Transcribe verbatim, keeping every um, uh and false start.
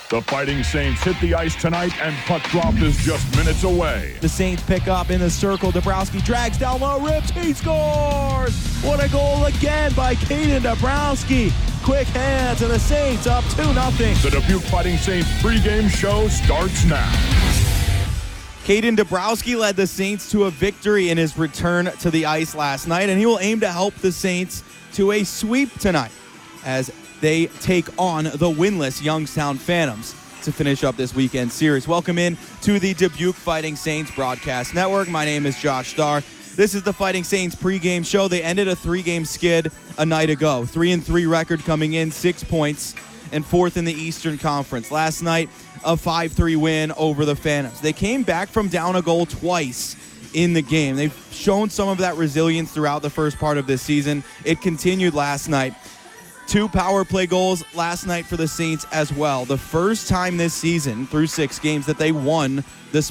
The Fighting Saints hit the ice tonight, and puck drop is just minutes away. The Saints pick up in the circle. Dabrowski drags down low, rips, he scores! What a goal again by Caden Dabrowski. Quick hands, and the Saints up two nothing. The Dubuque Fighting Saints pregame show starts now. Caden Dabrowski led the Saints to a victory in his return to the ice last night, and he will aim to help the Saints to a sweep tonight as they take on the winless Youngstown Phantoms to finish up this weekend series. Welcome in to the Dubuque Fighting Saints Broadcast Network. My name is Josh Starr. This is the Fighting Saints pregame show. They ended a three-game skid a night ago. Three and three record coming in, six points, and fourth in the Eastern Conference. Last night, a five three win over the Phantoms. They came back from down a goal twice in the game. They've shown some of that resilience throughout the first part of this season. It continued last night. Two power play goals last night for the Saints as well. The first time this season through six games that they won the